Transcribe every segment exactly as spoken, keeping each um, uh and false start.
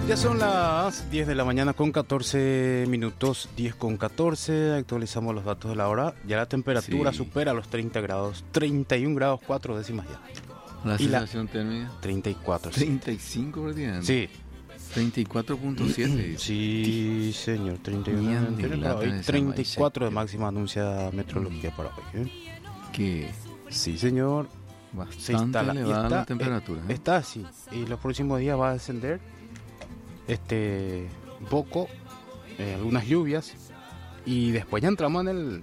Ya son las diez de la mañana con catorce minutos, diez con catorce, actualizamos los datos de la hora. Ya la temperatura Sí. supera los treinta grados, treinta y un grados cuatro décimas ya. La Y la- sensación térmica, treinta y cuatro. sí. treinta y cinco prácticamente. Sí, treinta y cuatro punto siete. sí, señor, treinta y uno Bien, entero, de pero lata hoy de esa treinta y cuatro de maíz. máxima anuncia Meteorología para hoy. ¿eh? Que Sí, señor, se bastante instala. Y elevada está, la temperatura. eh, ¿eh? está así, y los próximos días va a descender este un poco, eh, algunas lluvias, y después ya entramos en el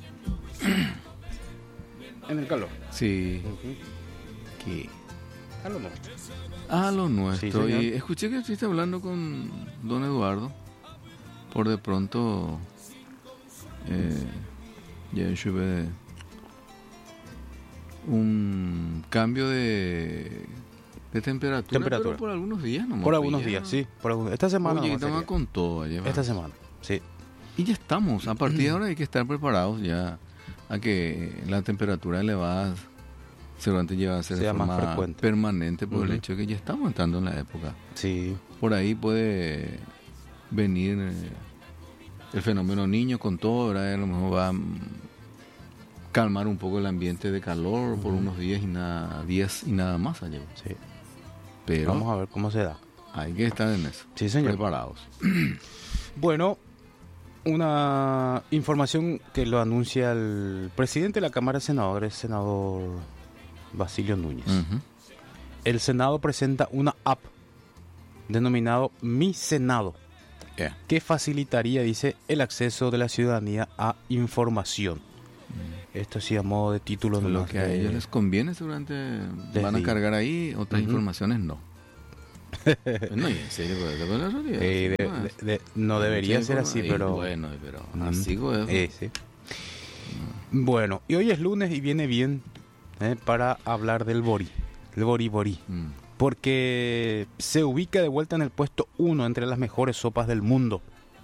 en el calor. Sí, Ujú. que A lo nuestro. a lo nuestro. señor. Y escuché que estuviste hablando con don Eduardo. Por de pronto, eh, ya tuve un cambio de, de temperatura, Temperatura. pero por algunos días nomás. Por pues, algunos ya. días, sí. Por algunos, esta semana. Oye, nomás estamos sería. con todo ayer. Esta semana, sí. Y ya estamos. A partir de ahora hay que estar preparados ya a que la temperatura elevada seguramente lleva a ser de Sea más forma frecuente. permanente por el Ujú. hecho de que ya estamos entrando en la época. Sí. Por ahí puede venir eh, el fenómeno niño con todo, ¿verdad? A lo mejor va a mm, calmar un poco el ambiente de calor por Ujú. unos días y nada, días y nada más allá. Sí. Pero Vamos a ver cómo se da. hay que estar en eso, Sí, señor. preparados. Bueno, una información que lo anuncia el presidente de la Cámara de Senadores, senador Basilio Núñez. Ujú. El Senado presenta una app denominado Mi Senado, Yeah. que facilitaría, dice, el acceso de la ciudadanía a información. Esto sí a modo de título. Lo nomás que a de- ellos les conviene seguramente Les van a digo. cargar ahí, otras Ujú. informaciones no. No, y en serio, pues, después la realidad. Eh, de- no es. de- de- no debería Mucha ser así, informa- y pero... Bueno, pero Mm, así, pues. eh, sí. Bueno, y hoy es lunes y viene bien eh, para hablar del Bori, el Bori Bori, Mm. porque se ubica de vuelta en el puesto uno entre las mejores sopas del mundo.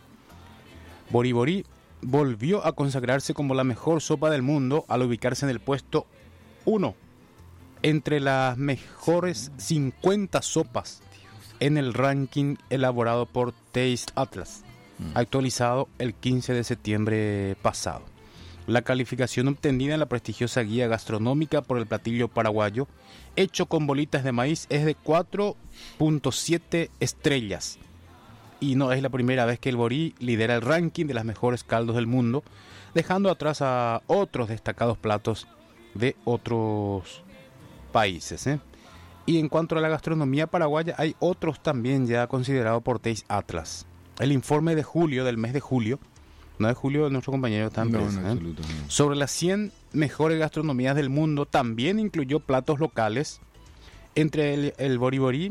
Bori Bori volvió a consagrarse como la mejor sopa del mundo al ubicarse en el puesto uno entre las mejores cincuenta sopas en el ranking elaborado por Taste Atlas, Mm. actualizado el quince de septiembre pasado. La calificación obtenida en la prestigiosa guía gastronómica por el platillo paraguayo, hecho con bolitas de maíz, es de cuatro punto siete estrellas. Y no es la primera vez que el Bori lidera el ranking de las mejores caldos del mundo, dejando atrás a otros destacados platos de otros países, ¿eh? Y en cuanto a la gastronomía paraguaya, hay otros también ya considerados por Taste Atlas. El informe de julio, del mes de julio, no de julio de nuestro compañero de esta No, empresa, en ¿eh? absoluto, no. sobre las cien mejores gastronomías del mundo, también incluyó platos locales. Entre el, el Bori Bori,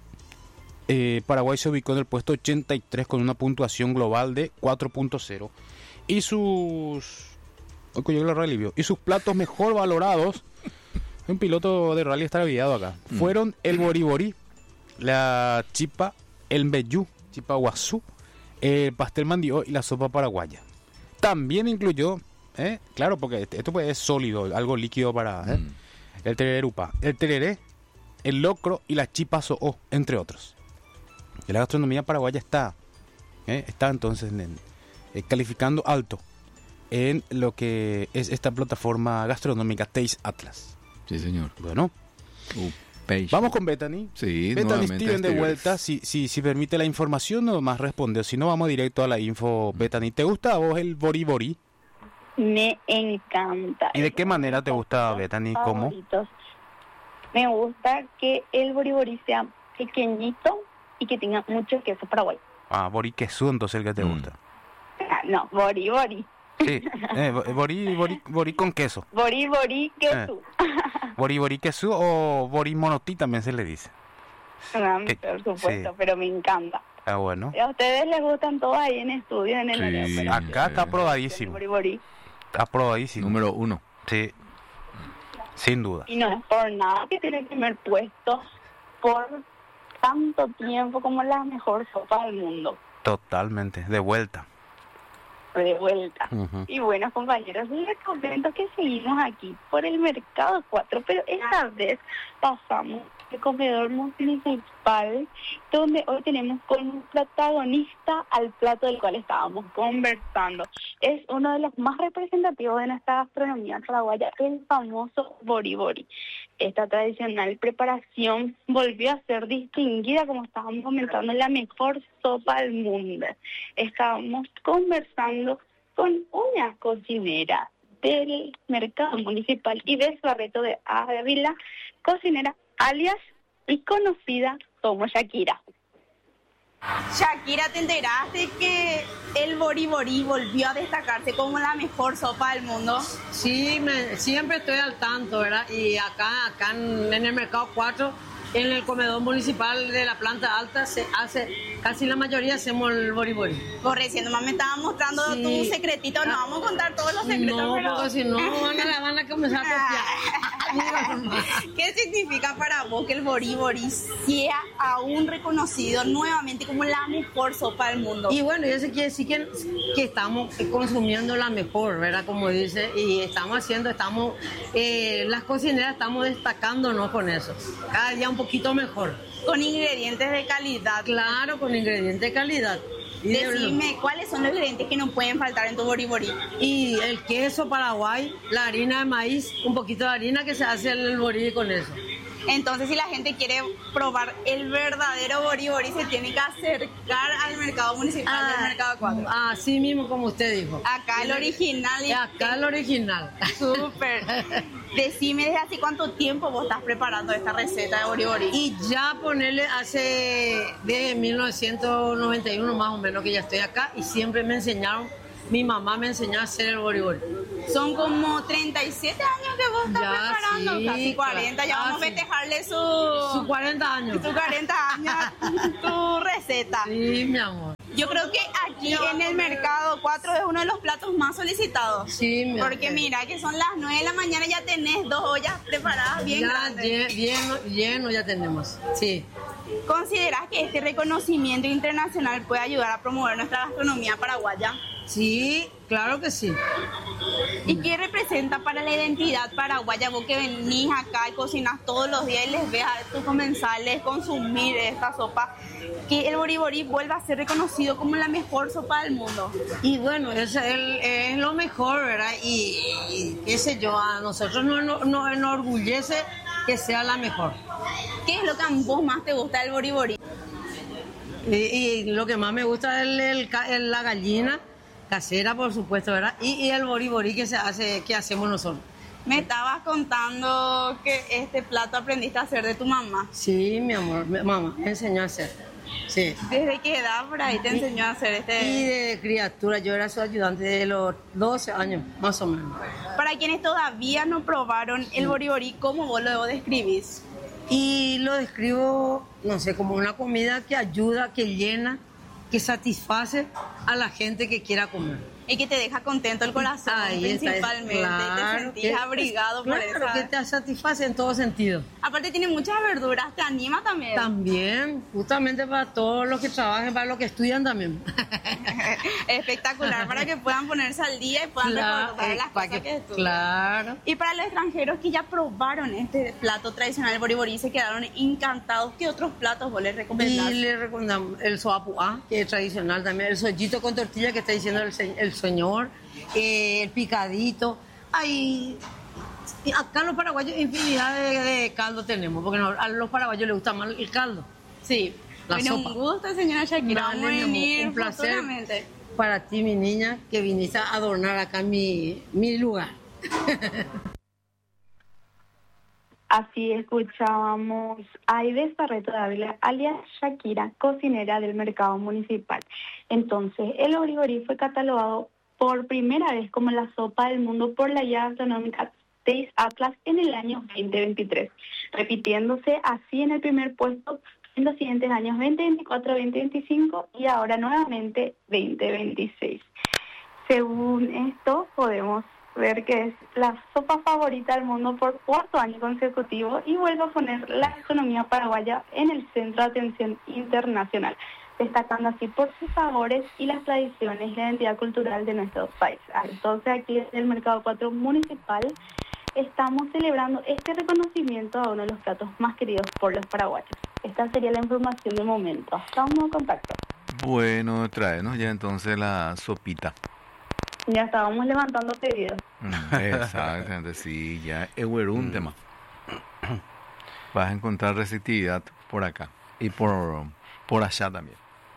eh, Paraguay se ubicó en el puesto ochenta y tres con una puntuación global de cuatro punto cero. Y sus... Hoy que llegó el rally, vio. Y sus platos mejor valorados, un piloto de rally está guiado acá, Mm. fueron el Bori Bori, la chipa, el mbeyú, chipa guazú, el pastel mandió y la sopa paraguaya. También incluyó, ¿eh? Claro, porque este- esto pues es sólido, algo líquido para ¿eh? Mm. el tereré upa, el tereré, el locro y la chipa soó, entre otros. Y la gastronomía paraguaya está, ¿eh? está entonces en- eh, calificando alto en lo que es esta plataforma gastronómica Taste Atlas. Sí, señor. Bueno, Uh, peixe. vamos con Bethany. Sí, Bethany nuevamente Steven de exteriores. vuelta, si, si, si permite la información, no más responde. Si no, vamos directo a la info, Bethany. ¿Te gusta a vos el Bori Bori? Me encanta. ¿Y de qué manera te gusta, Bethany? ¿Cómo? Favoritos. Me gusta que el boribori sea pequeñito y que tenga mucho queso paraguay. Ah, Bori queso, entonces el que te Mm. gusta. Ah, no, boribori. Sí, eh, bo- Bori, Bori, Bori con queso. Boribori queso. Bori Bori queso o Bori monotí también se le dice. Ah, Que- por supuesto, sí. pero me encanta. Ah, bueno. A ustedes les gustan todos ahí en estudio, en el Sí. área, pero Acá está eh, el aprobadísimo. boribori. Está aprobadísimo. Número uno. Sí, sin duda. Y no es por nada que tiene el primer puesto por tanto tiempo como la mejor sopa del mundo. Totalmente, de vuelta. De vuelta. Ujú. Y bueno, compañeros, les comento que seguimos aquí por el Mercado cuatro, pero esta vez pasamos el comedor municipal, donde hoy tenemos como protagonista al plato del cual estábamos conversando. Es uno de los más representativos de nuestra gastronomía paraguaya, el famoso bori bori. Esta tradicional preparación volvió a ser distinguida, como estábamos comentando, la mejor sopa del mundo. Estábamos conversando con una cocinera del mercado municipal Ives Barreto de Ávila, cocinera alias y conocida como Shakira. Shakira, ¿te enteraste que el bori bori volvió a destacarse como la mejor sopa del mundo? Sí, me, siempre estoy al tanto, ¿verdad? Y acá, acá en, en el Mercado cuatro, en el comedor municipal de la planta alta, se hace, casi la mayoría hacemos el bori bori. Por recién nomás me estabas mostrando sí. tu secretito, no vamos a contar todos los secretos. No, pero... porque si no van a, van a comenzar a copiar. ¿Qué significa para vos que el bori bori sea aún reconocido nuevamente como la mejor sopa del mundo? Y bueno, eso quiere decir que, que estamos consumiendo la mejor, ¿verdad? Como dice, y estamos haciendo, estamos, eh, las cocineras estamos destacándonos con eso. Cada día un poquito mejor. Con ingredientes de calidad. Claro, con ingredientes de calidad. Y Decime, de... ¿cuáles son los ingredientes que no pueden faltar en tu bori bori? Y el queso paraguay, la harina de maíz, un poquito de harina que se hace el bori con eso. Entonces, si la gente quiere probar el verdadero bori bori, se tiene que acercar al mercado municipal ah, del Mercado cuatro. Así mismo como usted dijo. Acá el original. Y acá el original. Súper. Decime, ¿desde hace cuánto tiempo vos estás preparando esta receta de bori bori? Y ya ponerle hace de mil novecientos noventa y uno más o menos que ya estoy acá y siempre me enseñaron, mi mamá me enseñó a hacer el bori bori. Son como treinta y siete años que vos estás ya, preparando, sí, casi cuarenta, ya ah, vamos a sí. festejarle su... Sus cuarenta años. Sus cuarenta años, tu receta. Sí, mi amor. Yo creo que aquí en el Mercado cuatro es uno de los platos más solicitados. Sí, mi Porque amor. mira que son las nueve de la mañana y ya tenés dos ollas preparadas bien ya grandes. Lleno, lleno ya tenemos, sí. ¿Considerás que este reconocimiento internacional puede ayudar a promover nuestra gastronomía paraguaya? Sí, claro que sí. ¿Y qué representa para la identidad paraguaya? Vos que venís acá y cocinas todos los días y les ves a tus comensales consumir esta sopa, que el bori bori vuelva a ser reconocido como la mejor sopa del mundo. Y bueno, es, el, es lo mejor, ¿verdad? Y, y qué sé yo, a nosotros nos no, no enorgullece que sea la mejor. ¿Qué es lo que a vos más te gusta del bori bori? Y, y lo que más me gusta es el, el, el, la gallina casera, por supuesto, ¿verdad? Y, y el bori bori que se hace, que hacemos nosotros. Me estabas contando que este plato aprendiste a hacer de tu mamá. Sí, mi amor, mi mamá me enseñó a hacer. Sí. ¿Desde qué edad por ahí te enseñó a hacer este? Y de criatura, yo era su ayudante de los doce años, más o menos. Para quienes todavía no probaron el bori bori, ¿cómo vos lo describís? Y lo describo, no sé, como una comida que ayuda, que llena, que satisface a la gente que quiera comer. Y que te deja contento el corazón, ahí principalmente. Está, claro, te sentís que, abrigado claro, por eso. Que te satisface en todo sentido. Aparte tiene muchas verduras, te anima también. También, justamente para todos los que trabajan, para los que estudian también. Espectacular, para que puedan ponerse al día y puedan claro, recordar eh, las cosas que, que estudian. Claro. Y para los extranjeros que ya probaron este plato tradicional bori bori, se quedaron encantados. ¿Qué otros platos vos les recomendás? Y les recomendamos el soapuá, que es tradicional también, el sollito con tortilla que está diciendo el, el señor, eh, el picadito. Hay, acá los paraguayos infinidad de, de caldo tenemos, porque no, a los paraguayos les gusta más el caldo. Sí. La bueno, sopa. Un gusto, señora Shakira. Vale, Vamos a venir un placer futuramente. Para ti, mi niña, que viniste a adornar acá mi, mi lugar. Así escuchábamos a Ives Barreto de Ávila, alias Shakira, cocinera del Mercado Municipal. Entonces, el bori bori fue catalogado por primera vez como la sopa del mundo por la guía gastronómica Taste Atlas en el año veinte veintitrés, repitiéndose así en el primer puesto en los siguientes años veinte veinticuatro, veinte veinticinco y ahora nuevamente veinte veintiséis. Según esto, podemos ver que es la sopa favorita del mundo por cuarto año consecutivo y vuelve a poner la gastronomía paraguaya en el centro de atención internacional, destacando así por sus sabores y las tradiciones y la identidad cultural de nuestro país. Entonces, aquí en el Mercado cuatro Municipal estamos celebrando este reconocimiento a uno de los platos más queridos por los paraguayos. Esta sería la información del momento. Hasta un nuevo contacto. Bueno, tráenos ya entonces la sopita. Ya estábamos levantando pedidos. Mm, exactamente, sí, ya es un Mm. tema. Vas a encontrar receptividad por acá y por, por allá también.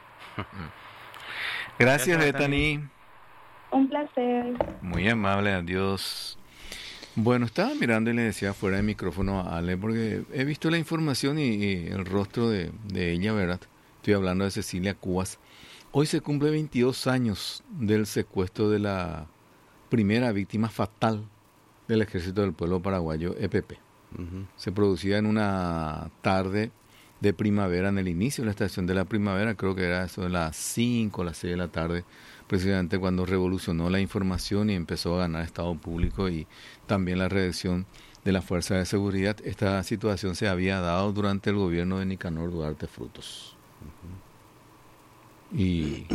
Gracias, Gracias, Bethany. Un placer. Muy amable, adiós. Bueno, estaba mirando y le decía fuera de micrófono a Ale, porque he visto la información y, y el rostro de, de ella, ¿verdad? Estoy hablando de Cecilia Cubas. Hoy se cumple veintidós años del secuestro de la primera víctima fatal del Ejército del Pueblo Paraguayo, E P P. Ujú. Se producía en una tarde de primavera, en el inicio de la estación de la primavera, creo que era eso de las cinco o las seis de la tarde, precisamente cuando revolucionó la información y empezó a ganar estado público y también la reacción de la Fuerza de Seguridad. Esta situación se había dado durante el gobierno de Nicanor Duarte Frutos. Y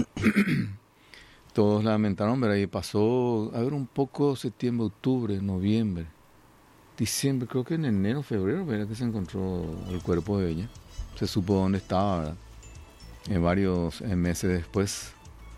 todos lamentaron, ¿verdad? Y pasó, a ver, un poco septiembre, octubre, noviembre, diciembre, creo que en enero, febrero, ¿verdad? Que se encontró el cuerpo de ella. Se supo dónde estaba, ¿verdad? En varios eh, meses después.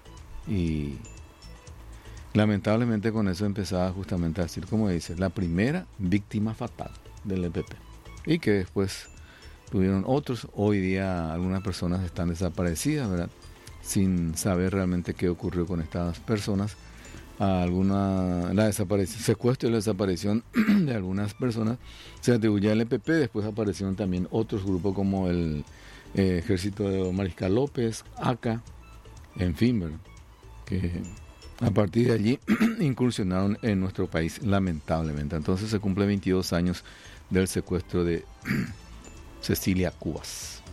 Y lamentablemente con eso empezaba justamente a decir, como dice, la primera víctima fatal del E P P. Y que después tuvieron otros. Hoy día algunas personas están desaparecidas, ¿verdad? Sin saber realmente qué ocurrió con estas personas. Alguna, la desaparición, secuestro y la desaparición de algunas personas se atribuye al E P P. Después aparecieron también otros grupos como el eh, Ejército de Mariscal López, A C A, en fin, ¿verdad? Que a partir de allí incursionaron en nuestro país, lamentablemente. Entonces se cumple veintidós años del secuestro de Cecilia Cubas.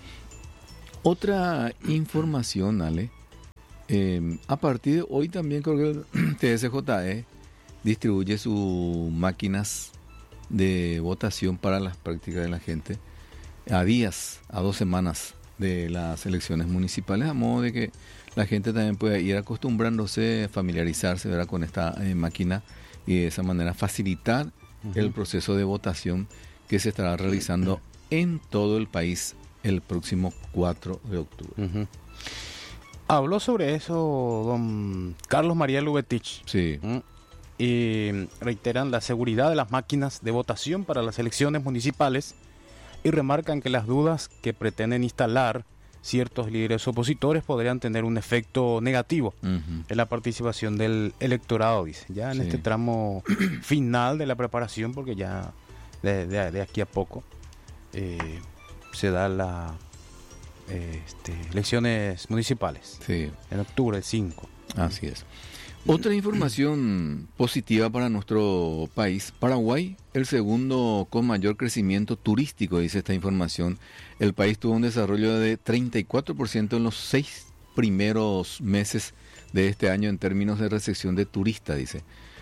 Otra información, Ale. Eh, a partir de hoy también creo que el T S J E distribuye sus máquinas de votación para las prácticas de la gente a días, a dos semanas de las elecciones municipales, a modo de que la gente también pueda ir acostumbrándose, familiarizarse, ¿verdad? Con esta eh, máquina y de esa manera facilitar uh-huh. el proceso de votación que se estará realizando en todo el país el próximo cuatro de octubre. Uh-huh. Habló sobre eso don Carlos María Lubetich. Sí. ¿Mm? Y reiteran la seguridad de las máquinas de votación para las elecciones municipales y remarcan que las dudas que pretenden instalar ciertos líderes opositores podrían tener un efecto negativo uh-huh. en la participación del electorado, dice. Ya en sí. este tramo final de la preparación, porque ya de, de, de aquí a poco eh, se da la eh, este, elecciones municipales. Sí. En octubre, el cinco. Así es. Otra información positiva para nuestro país. Paraguay, el segundo con mayor crecimiento turístico, dice esta información. El país tuvo un desarrollo de treinta y cuatro por ciento en los seis primeros meses de este año en términos de recepción de turistas, dice.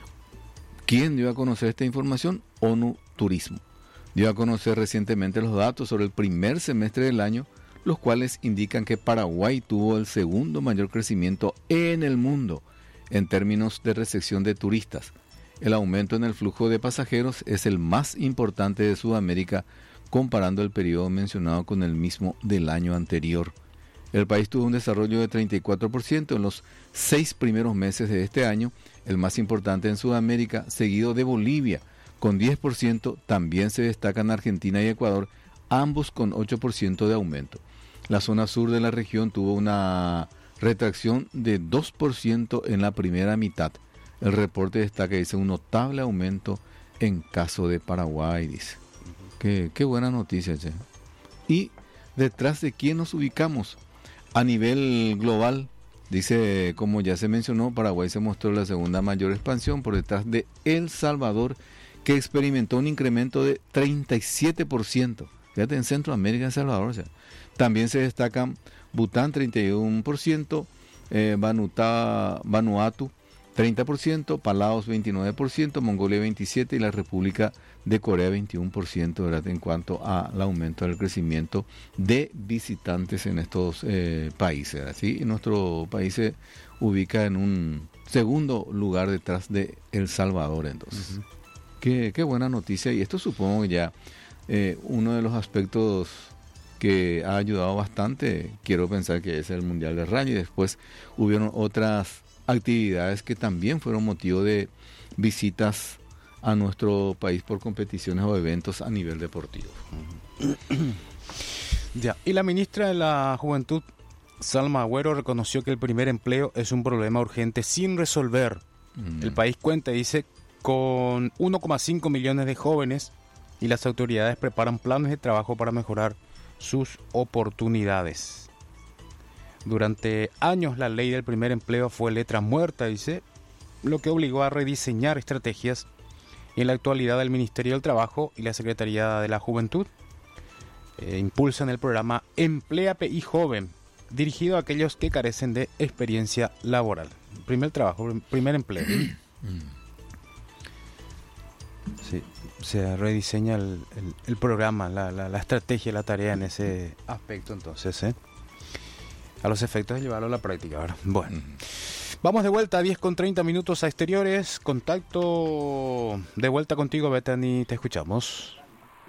¿Quién dio a conocer esta información? ONU Turismo. Dio a conocer recientemente los datos sobre el primer semestre del año, los cuales indican que Paraguay tuvo el segundo mayor crecimiento en el mundo en términos de recepción de turistas. El aumento en el flujo de pasajeros es el más importante de Sudamérica, comparando el periodo mencionado con el mismo del año anterior. El país tuvo un desarrollo de treinta y cuatro por ciento en los seis primeros meses de este año, el más importante en Sudamérica, seguido de Bolivia, con diez por ciento. También se destacan Argentina y Ecuador, ambos con ocho por ciento de aumento. La zona sur de la región tuvo una retracción de dos por ciento en la primera mitad. El reporte destaca, dice, un notable aumento en caso de Paraguay, dice. Uh-huh. Qué, qué buena noticia, che. Y detrás de quién nos ubicamos a nivel global, dice, como ya se mencionó, Paraguay se mostró la segunda mayor expansión por detrás de El Salvador, que experimentó un incremento de treinta y siete por ciento. Fíjate, en Centroamérica, El Salvador, o sea. También se destacan Bután treinta y uno por ciento, eh, Vanuta, Vanuatu treinta por ciento, Palaos veintinueve por ciento, Mongolia veintisiete por ciento y la República de Corea veintiuno por ciento, ¿verdad? En cuanto al aumento del crecimiento de visitantes en estos eh, países. Así, nuestro país se ubica en un segundo lugar detrás de El Salvador, entonces. Uh-huh. Qué, qué buena noticia. Y esto supongo que ya eh, uno de los aspectos que ha ayudado bastante, quiero pensar que es el Mundial de Rally. Después hubieron otras actividades que también fueron motivo de visitas a nuestro país por competiciones o eventos a nivel deportivo. Ya. Y la ministra de la Juventud, Salma Agüero, reconoció que el primer empleo es un problema urgente sin resolver. Mm. El país cuenta, dice, con uno coma cinco millones de jóvenes y las autoridades preparan planes de trabajo para mejorar sus oportunidades. Durante años la ley del primer empleo fue letra muerta, dice, lo que obligó a rediseñar estrategias. Y en la actualidad el Ministerio del Trabajo y la Secretaría de la Juventud eh, impulsan el programa Emplea P I Joven, dirigido a aquellos que carecen de experiencia laboral. Primer trabajo, primer empleo. Sí, se rediseña el, el, el programa, la, la, la estrategia, la tarea en ese aspecto, entonces, ¿eh? A los efectos de llevarlo a la práctica, ¿verdad? Bueno, vamos de vuelta a diez con treinta minutos a Exteriores. Contacto de vuelta contigo, Bethany, te escuchamos.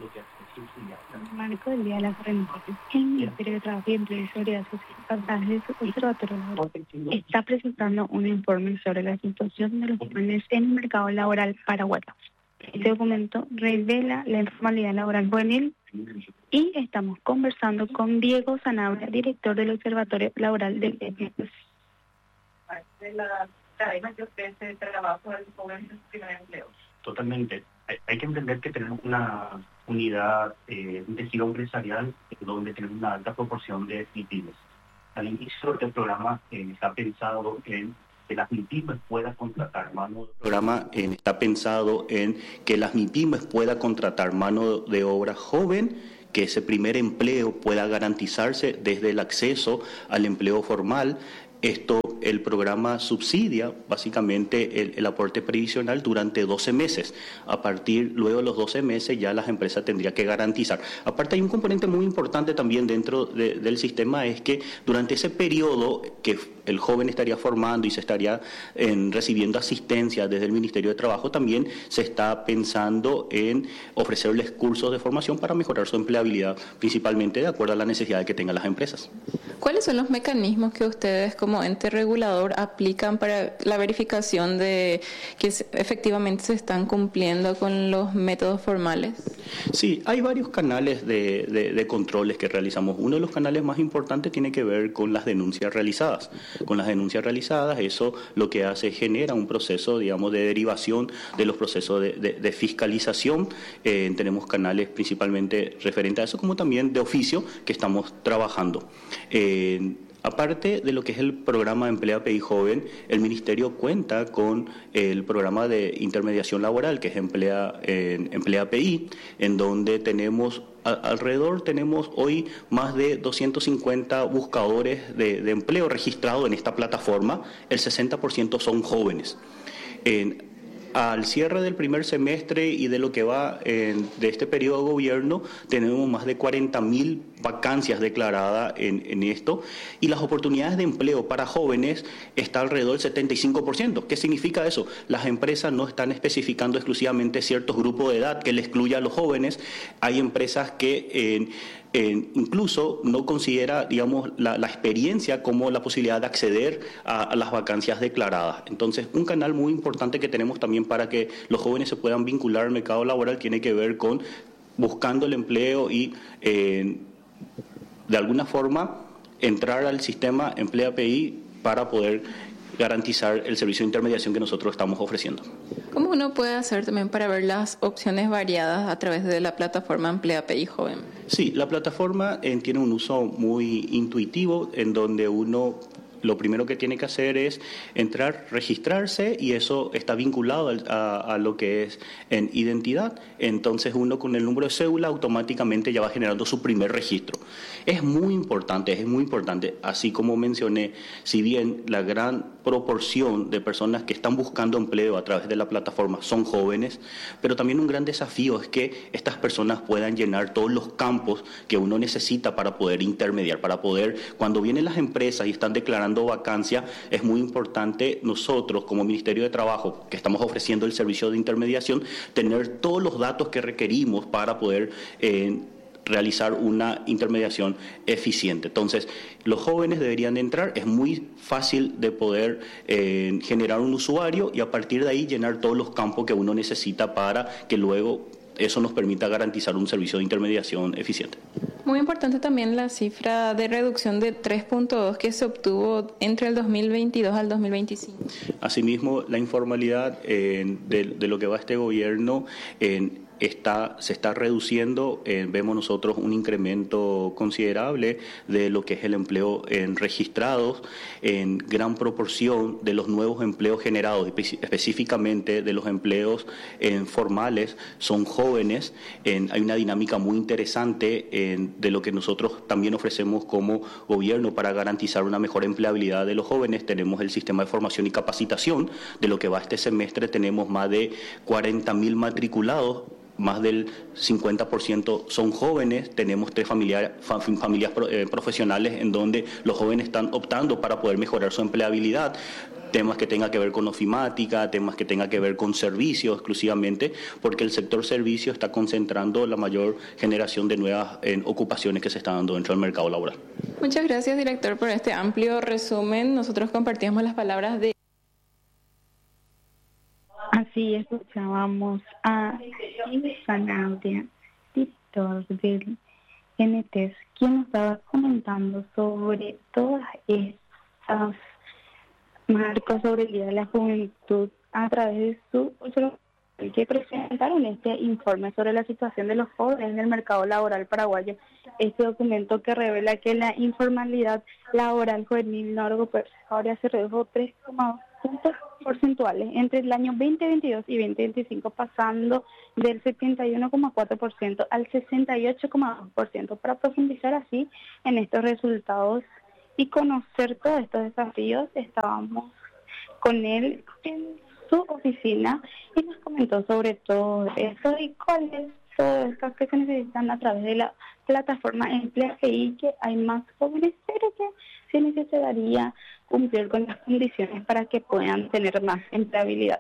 En el marco del Día de la Juventud, el Ministerio de Trabajo y Empleo y Seguridad Social, a través de su observatorio laboral, está presentando un informe sobre la situación de los jóvenes en el mercado laboral paraguayo. Este documento revela la informalidad laboral juvenil y estamos conversando con Diego Sanabria, director del Observatorio Laboral del E P S. De la cadena que ofrece trabajo al joven en su primer empleo. Totalmente. Hay, hay que entender que tenemos una unidad, eh, un tejido empresarial donde tenemos una alta proporción de MIPYMES. Al inicio del programa eh, está pensado en que las MIPYMES puedan contratar mano de... El programa eh, está pensado en que las MIPYMES puedan contratar mano de obra joven, que ese primer empleo pueda garantizarse desde el acceso al empleo formal. Esto, el programa subsidia básicamente el, el aporte previsional durante doce meses. A partir, luego de los doce meses, ya las empresas tendrían que garantizar. Aparte, hay un componente muy importante también dentro de, del sistema, es que durante ese periodo que el joven estaría formando y se estaría en, recibiendo asistencia desde el Ministerio de Trabajo, también se está pensando en ofrecerles cursos de formación para mejorar su empleabilidad, principalmente de acuerdo a las necesidades que tengan las empresas. ¿Cuáles son los mecanismos que ustedes como ente regulador aplican para la verificación de que efectivamente se están cumpliendo con los métodos formales? Sí, hay varios canales de, de, de controles que realizamos. Uno de los canales más importantes tiene que ver con las denuncias realizadas. Con las denuncias realizadas, eso lo que hace es genera un proceso, digamos, de derivación de los procesos de, de, de fiscalización. Eh, tenemos canales principalmente referentes a eso, como también de oficio que estamos trabajando. Eh, Aparte de lo que es el programa Emplea P I Joven, el Ministerio cuenta con el programa de intermediación laboral, que es Emplea, eh, Emplea P I, en donde tenemos, a, alrededor tenemos hoy más de doscientos cincuenta buscadores de, de empleo registrados en esta plataforma. El sesenta por ciento son jóvenes. En, Al cierre del primer semestre y de lo que va en, de este periodo de gobierno, tenemos más de cuarenta mil vacancias declaradas en, en esto, y las oportunidades de empleo para jóvenes está alrededor del setenta y cinco por ciento. ¿Qué significa eso? Las empresas no están especificando exclusivamente ciertos grupos de edad que le excluya a los jóvenes. Hay empresas que eh, eh, incluso no considera, digamos, la, la experiencia como la posibilidad de acceder a, a las vacancias declaradas. Entonces, un canal muy importante que tenemos también para que los jóvenes se puedan vincular al mercado laboral tiene que ver con buscando el empleo y eh, de alguna forma entrar al sistema Emplea P I para poder garantizar el servicio de intermediación que nosotros estamos ofreciendo. ¿Cómo uno puede hacer también para ver las opciones variadas a través de la plataforma Emplea P I Joven? Sí, la plataforma eh, tiene un uso muy intuitivo en donde uno lo primero que tiene que hacer es entrar, registrarse, y eso está vinculado a, a lo que es en identidad. Entonces uno con el número de cédula automáticamente ya va generando su primer registro. Es muy importante, es muy importante, así como mencioné, si bien la gran proporción de personas que están buscando empleo a través de la plataforma son jóvenes, pero también un gran desafío es que estas personas puedan llenar todos los campos que uno necesita para poder intermediar, para poder, cuando vienen las empresas y están declarando generando vacancia, es muy importante nosotros como Ministerio de Trabajo, que estamos ofreciendo el servicio de intermediación, tener todos los datos que requerimos para poder eh, realizar una intermediación eficiente. Entonces, los jóvenes deberían de entrar, es muy fácil de poder eh, generar un usuario y a partir de ahí llenar todos los campos que uno necesita para que luego eso nos permita garantizar un servicio de intermediación eficiente. Muy importante también la cifra de reducción de tres punto dos que se obtuvo entre el dos mil veintidós al dos mil veinticinco. Asimismo, la informalidad eh, de, de lo que va este gobierno eh, Está, se está reduciendo, eh, vemos nosotros un incremento considerable de lo que es el empleo en registrados, en gran proporción de los nuevos empleos generados, espe- específicamente de los empleos eh, formales, son jóvenes. En, hay una dinámica muy interesante en, de lo que nosotros también ofrecemos como gobierno para garantizar una mejor empleabilidad de los jóvenes. Tenemos el sistema de formación y capacitación, de lo que va este semestre tenemos más de cuarenta mil matriculados. Más del cincuenta por ciento son jóvenes, tenemos tres familias, familias eh, profesionales en donde los jóvenes están optando para poder mejorar su empleabilidad, temas que tengan que ver con ofimática, temas que tengan que ver con servicios exclusivamente, porque el sector servicio está concentrando la mayor generación de nuevas eh, ocupaciones que se están dando dentro del mercado laboral. Muchas gracias, director, por este amplio resumen. Nosotros compartimos las palabras de... Así escuchábamos a Sanaudia, director del N T E S, quien nos estaba comentando sobre todas estas marcos sobre el Día de la Juventud a través de su que presentaron este informe sobre la situación de los jóvenes en el mercado laboral paraguayo. Este documento que revela que la informalidad laboral juvenil no agropecuaria se redujo tres coma dos puntos porcentuales entre el año veinte veintidós y veinte veinticinco, pasando del setenta y uno coma cuatro por ciento al sesenta y ocho coma dos por ciento. Para profundizar así en estos resultados y conocer todos estos desafíos, estábamos con él en su oficina y nos comentó sobre todo eso y cuáles son estas que se necesitan a través de la plataforma Emplea G I, que hay más jóvenes, pero que se necesitaría cumplir con las condiciones para que puedan tener más empleabilidad.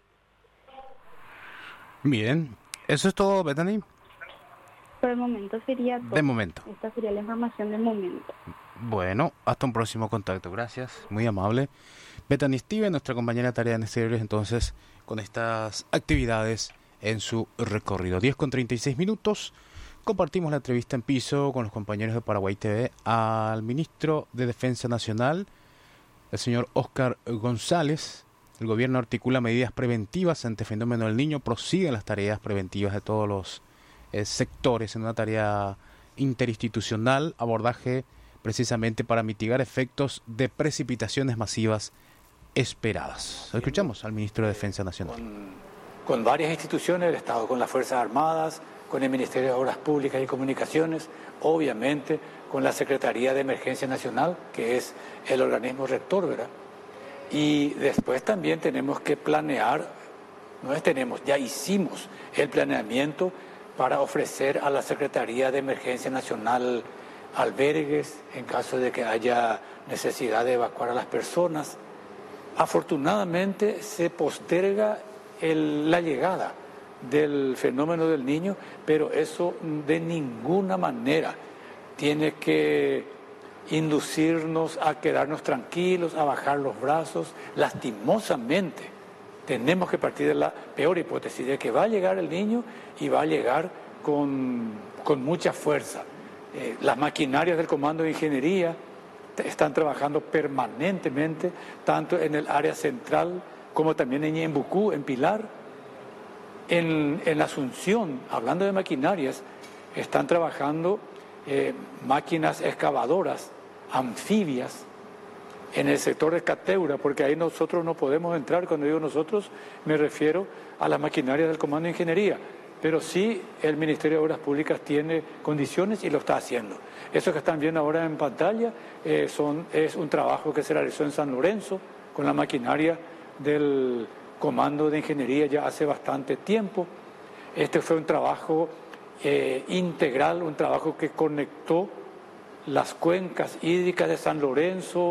Bien, ¿eso es todo, Bethany? Por el momento sería todo. De momento. Esta sería la información del momento. Bueno, hasta un próximo contacto. Gracias, muy amable. Bethany Steven, nuestra compañera de Tareas en Exteriores, entonces, con estas actividades en su recorrido. diez con treinta y seis minutos. Compartimos la entrevista en piso con los compañeros de Paraguay T V al ministro de Defensa Nacional, el señor Óscar González. El gobierno articula medidas preventivas ante el fenómeno del Niño, prosiguen las tareas preventivas de todos los eh, sectores en una tarea interinstitucional, abordaje precisamente para mitigar efectos de precipitaciones masivas esperadas. Escuchamos al ministro de Defensa Nacional. Con, con varias instituciones del Estado, con las Fuerzas Armadas, con el Ministerio de Obras Públicas y Comunicaciones, obviamente con la Secretaría de Emergencia Nacional, que es el organismo rector, ¿verdad? Y después también tenemos que planear, no es tenemos, ya hicimos el planeamiento para ofrecer a la Secretaría de Emergencia Nacional albergues en caso de que haya necesidad de evacuar a las personas. Afortunadamente se posterga el, la llegada del fenómeno del Niño, pero eso de ninguna manera tiene que inducirnos a quedarnos tranquilos, a bajar los brazos. Lastimosamente tenemos que partir de la peor hipótesis, de que va a llegar el Niño y va a llegar con, con mucha fuerza. Eh, las maquinarias del Comando de Ingeniería están trabajando permanentemente, tanto en el área central como también en Ñembucú, en Pilar. En, en Asunción, hablando de maquinarias, están trabajando eh, máquinas excavadoras, anfibias, en el sector de Cateura, porque ahí nosotros no podemos entrar. Cuando digo nosotros, me refiero a las maquinarias del Comando de Ingeniería, pero sí el Ministerio de Obras Públicas tiene condiciones y lo está haciendo. Eso que están viendo ahora en pantalla eh, son, es un trabajo que se realizó en San Lorenzo con la maquinaria del Comando de Ingeniería ya hace bastante tiempo. Este fue un trabajo eh, integral, un trabajo que conectó las cuencas hídricas de San Lorenzo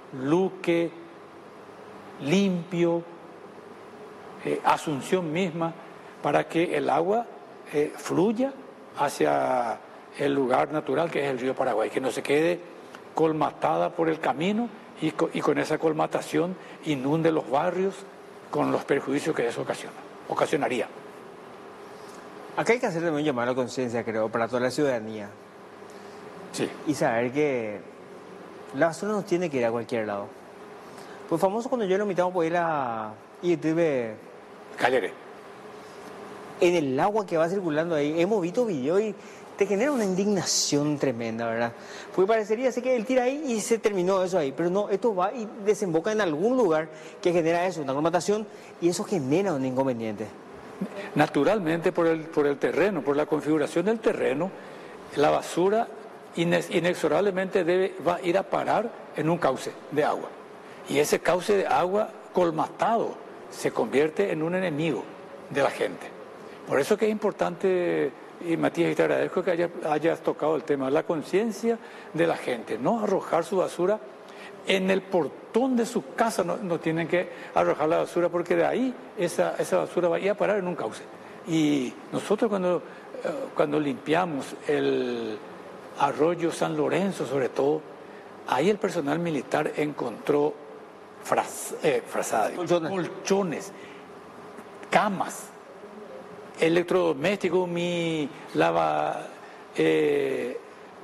Luque, Limpio, eh, Asunción misma, para que el agua eh, fluya hacia el lugar natural que es el río Paraguay, que no se quede colmatada por el camino y con, y con esa colmatación inunde los barrios con los perjuicios que eso ocasiona, ocasionaría. Acá hay que hacer también un llamado a la conciencia, creo, para toda la ciudadanía. Sí. Y saber que la basura no tiene que ir a cualquier lado. Pues famoso cuando yo lo invitamos por ir a YouTube. Calere. En el agua que va circulando ahí, hemos visto videos y te genera una indignación tremenda, ¿verdad? Porque parecería ser que él tira ahí y se terminó eso ahí, pero no, esto va y desemboca en algún lugar que genera eso, una colmatación, y eso genera un inconveniente. Naturalmente, por el, por el terreno, por la configuración del terreno, la basura inexorablemente debe, va a ir a parar en un cauce de agua. Y ese cauce de agua colmatado se convierte en un enemigo de la gente. Por eso que es importante, y Matías, y te agradezco que hayas, hayas tocado el tema, la conciencia de la gente, no arrojar su basura en el portón de su casa, no, no tienen que arrojar la basura, porque de ahí esa, esa basura va a ir a parar en un cauce. Y nosotros cuando, cuando limpiamos el arroyo San Lorenzo, sobre todo, ahí el personal militar encontró fraz, eh, frazadas, colchones. colchones, camas, electrodomésticos, mi lava, eh,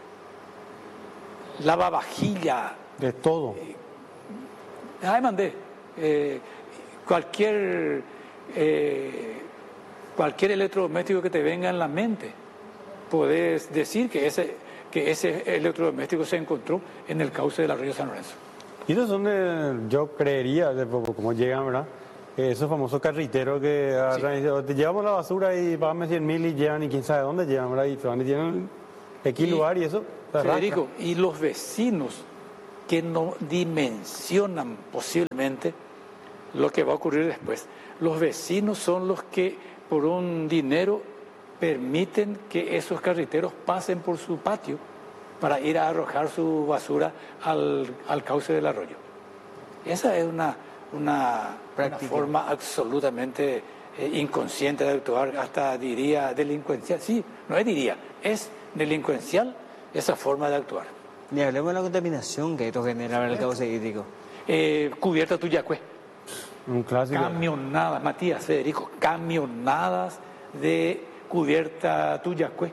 lavavajilla. De todo. Eh, ay, mandé. Eh, cualquier, eh, cualquier electrodoméstico que te venga en la mente, podés decir que ese, que ese electrodoméstico se encontró en el cauce del arroyo San Lorenzo. Y esos son, de, yo creería, de como llegan, ¿verdad? Esos famosos carriteros que sí. Te llevamos la basura y pagame cien mil y llevan y quién sabe dónde llevan, ¿verdad? Y te van y tienen X lugar y eso. Federico, y los vecinos que no dimensionan posiblemente lo que va a ocurrir después. Los vecinos son los que por un dinero permiten que esos carriteros pasen por su patio para ir a arrojar su basura al, al cauce del arroyo. Esa es una, una, una forma absolutamente eh, inconsciente de actuar, hasta diría delincuencial. Sí, no es diría, es delincuencial esa forma de actuar. Ni hablemos de la contaminación que esto genera en el cauce hídrico. Eh, cubierta Tuyacue. Un clásico. Camionadas, Matías, Federico, camionadas de cubierta Tuyacue.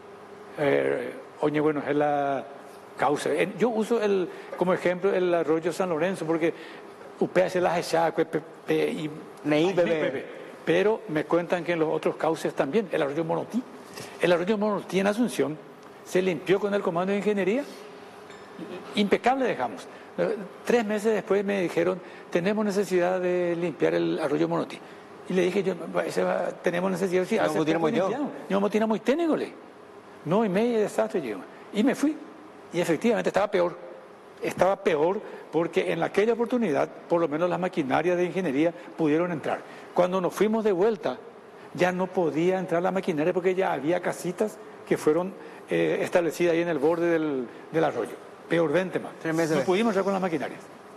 Eh, oye, bueno, es la causa. Yo uso el, como ejemplo el arroyo San Lorenzo, porque U P hace las Echacue y pero me cuentan que en los otros cauces también, el arroyo Monotí. El arroyo Monotí en Asunción se limpió con el comando de ingeniería. Impecable dejamos. Tres meses después me dijeron, tenemos necesidad de limpiar el arroyo Monotí. Y le dije yo, ese va, tenemos necesidad, sí, hace poco limpiamos. No, Motina muy técnico, le. No, y medio desastre llegó. Y me fui. Y efectivamente estaba peor. Estaba peor porque en aquella oportunidad, por lo menos las maquinarias de ingeniería pudieron entrar. Cuando nos fuimos de vuelta, ya no podía entrar la maquinaria porque ya había casitas que fueron eh, establecidas ahí en el borde del, del arroyo. Peor, veinte más. Tres meses. No pudimos entrar con las maquinarias.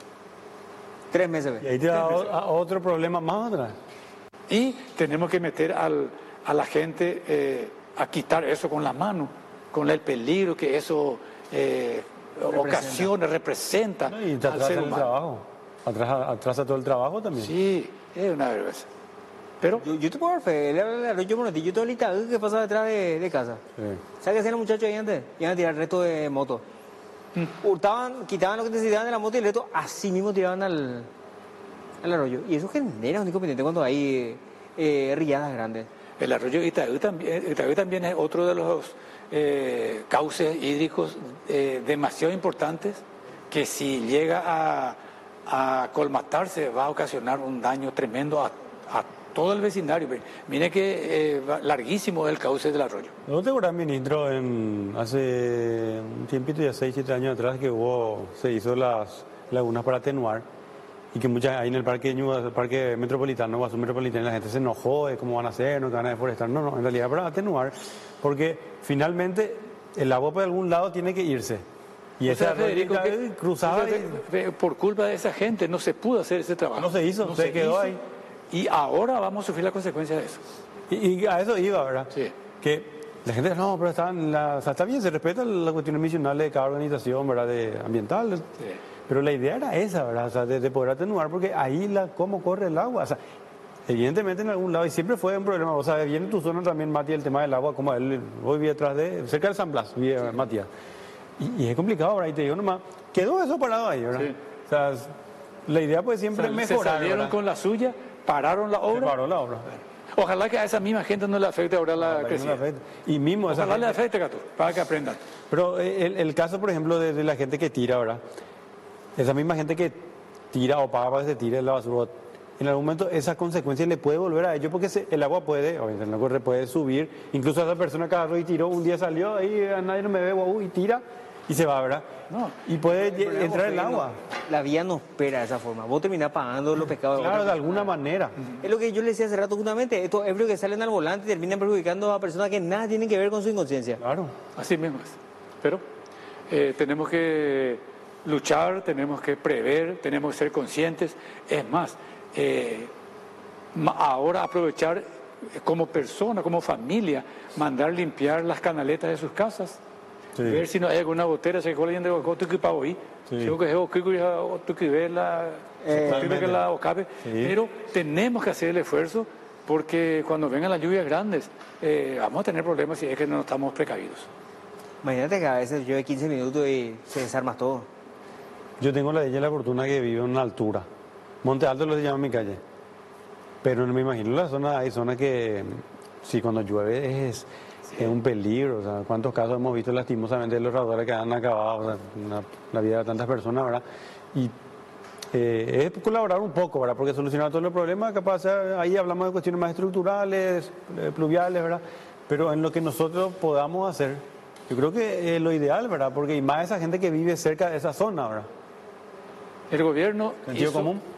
Tres meses. Y ahí te da otro problema más atrás. Y tenemos que meter al, a la gente eh, a quitar eso con la mano, con el peligro que eso eh, ocasiona, representa. No, y te atrasa el trabajo. Atrasa, atrasa todo el trabajo también. Sí, es una vergüenza. Pero yo, yo te puedo dar fe, el arroyo Monotí, yo todo el Itaú que pasa detrás de, de casa. Sí. ¿Sabes qué hacían los muchachos ahí antes? Iban a tirar el resto de moto. Mm. Hurtaban, quitaban lo que necesitaban de la moto y el resto así mismo tiraban al, al arroyo. Y eso genera un inconveniente cuando hay eh, riadas grandes. El arroyo Itaú también, Itaú también es otro de los eh, cauces hídricos eh, demasiado importantes que si llega a, a colmatarse va a ocasionar un daño tremendo a, a todo el vecindario. Mire que eh, larguísimo es el cauce del arroyo. ¿No te acuerdas, ministro, en hace un tiempito, ya seis, siete años atrás, que hubo, se hizo las lagunas para atenuar y que muchas ahí en el parque, el parque metropolitano, Guazú Metropolitano, la gente se enojó de cómo van a hacer, no te van a deforestar? No, no, en realidad para atenuar, porque finalmente el agua por algún lado tiene que irse. Y O sea, esa Federico, ruta que- cruzaba o sea, ve- ve- por culpa de esa gente no se pudo hacer ese trabajo. No se hizo, se quedó ahí. Y ahora vamos a sufrir la consecuencia de eso. y, y a eso iba, ¿verdad? Sí. Que la gente, no, pero está, en la, o sea, está bien, se respeta las cuestiones misionales de cada organización, ¿verdad? De ambiental. Pero la idea era esa, ¿verdad? O sea, de, de poder atenuar, porque ahí la, cómo corre el agua. O sea, evidentemente en algún lado, y siempre fue un problema. O sea, viene en tu zona también, Mati, el tema del agua, como él, hoy vi detrás de, cerca de San Blas, vi a Matías. Y, y es complicado, ¿verdad? Y te digo nomás, quedó eso parado ahí, ¿verdad? Sí. O sea, la idea pues siempre O sea, es se mejorar, salieron ¿verdad? con la suya, pararon la Se obra. paró la obra. Ojalá que a esa misma gente no le afecte ahora la Ojalá que no le crecida. afecte. Y mismo esa Ojalá le gente- afecte, Cato, para que aprendan. Pero eh, el, el caso, por ejemplo, de, de la gente que tira, ¿verdad? Esa misma gente que tira o paga para que se tire la basura, en algún momento esa consecuencia le puede volver a ellos porque se- el agua puede, o el agua puede subir. Incluso esa persona que agarró y tiró, un día salió, ahí a nadie no me ve, guau, y tira y se va, ¿verdad? No. Y puede El problema entrar el fue que agua. no- la vía no espera de esa forma. Vos terminás pagando los pecados. Claro, otra de alguna manera. Es lo que yo le decía hace rato justamente, estos ebrios que salen al volante terminan perjudicando a personas que nada tienen que ver con su inconsciencia. Claro. Así mismo es. Pero eh, tenemos que luchar, tenemos que prever, tenemos que ser conscientes. Es más, eh, ma- ahora aprovechar eh, como persona, como familia, mandar limpiar las canaletas de sus casas. Sí. Ver si no hay alguna botera, se quedó leyendo tu que pago ahí. Sí. Si que es tu que ve la, Eh, se que la ocabe. Sí. Pero tenemos que hacer el esfuerzo porque cuando vengan las lluvias grandes eh, vamos a tener problemas si es que no estamos precavidos. Imagínate que a veces llueve quince minutos y se desarma todo. Yo tengo la dicha y la fortuna que vivo en una altura. Monte Alto lo se llama mi calle. Pero no me imagino la zona, hay zonas que sí, cuando llueve es, es un peligro. O sea, cuántos casos hemos visto lastimosamente de los radores que han acabado o sea, una- la vida de tantas personas, ¿verdad? Y eh, es colaborar un poco, ¿verdad? Porque solucionar todos los problemas, capaz, eh, ahí hablamos de cuestiones más estructurales, eh, pluviales, ¿verdad? Pero en lo que nosotros podamos hacer, yo creo que es lo ideal, ¿verdad? Porque hay más esa gente que vive cerca de esa zona, ¿verdad? El gobierno Sentido hizo- común.